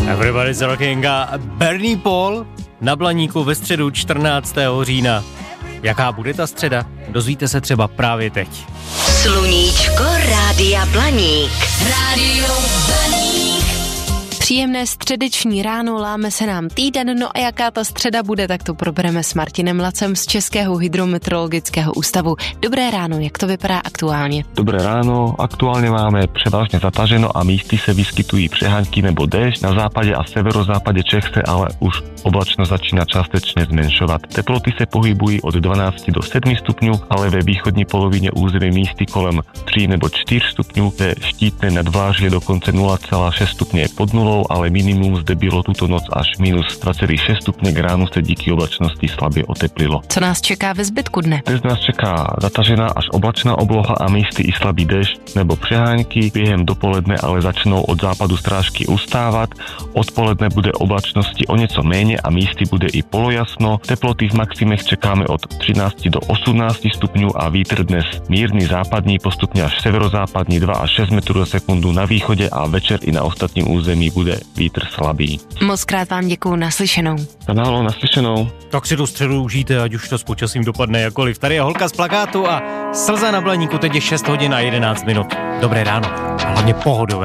Everybody's Rocking a Bernie Paul na Blaníku ve středu 14. října. Jaká bude ta středa? Dozvíte se třeba právě teď. Sluníčko Rádia Blaník. Rádio Blaník. Příjemné středeční ráno, láme se nám týden, no a jaká ta středa bude, tak to probereme s Martinem Lacem z Českého hydrometeorologického ústavu. Dobré ráno, jak to vypadá aktuálně? Dobré ráno, aktuálně máme převážně zataženo a místy se vyskytují přehánky nebo déšť. Na západě a severozápadě Čech se ale už oblačnost začíná částečně zmenšovat. Teploty se pohybují od 12 do 7 stupňů, ale ve východní polovině území místy kolem 3 nebo 4 stupňů, ve Štítné nad Vláří je dokonce 0,6 stupně pod nulou, ale minimum zde bylo tuto noc až minus 2,6 stupně, k ránu se díky oblačnosti slabě oteplilo. Co nás čeká ve zbytku dne? Dnes nás čeká zatažená až oblačná obloha a místy i slabý déšť nebo přehánky. Během dopoledne ale začnou od západu strážky ustávat. Odpoledne bude oblačnosti o něco méně a místy bude i polojasno. Teploty v maximech čekáme od 13 do 18 stupňů a vítr dnes mírný západní, postupně až severozápadní 2 až 6 metrů za sekundu na východě a večer i na ostatním území bude vítr slabý. Mockrát vám děkuju, naslyšenou. Kanálo, naslyšenou. Tak si tu středu užijte, ať už to s počasím dopadne jakkoliv. Tady je holka z plakátu a Slza na Blaníku, teď je 6 hodin a 11 minut. Dobré ráno a hlavně pohodové.